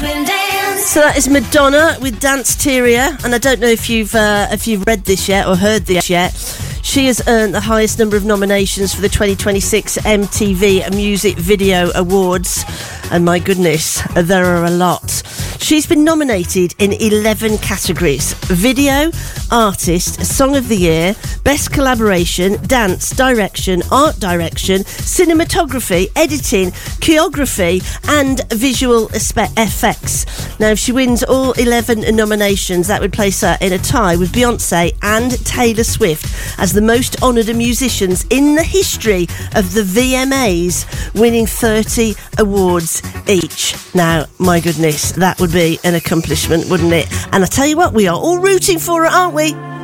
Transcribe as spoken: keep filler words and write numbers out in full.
So that is Madonna with Danceteria, and I don't know if you've uh, if you've read this yet or heard this yet. She has earned the highest number of nominations for the twenty twenty-six M T V Music Video Awards, and my goodness, there are a lot. She's been nominated in eleven categories: video, artist, song of the year, best collaboration, dance, direction, art direction, cinematography, editing, choreography and visual effects. Now, if she wins all eleven nominations, that would place her in a tie with Beyonce and Taylor Swift as the most honoured musicians in the history of the V M As, winning thirty awards each. Now, my goodness, that would be an accomplishment, wouldn't it? And I tell you what, we are all rooting for it, aren't we?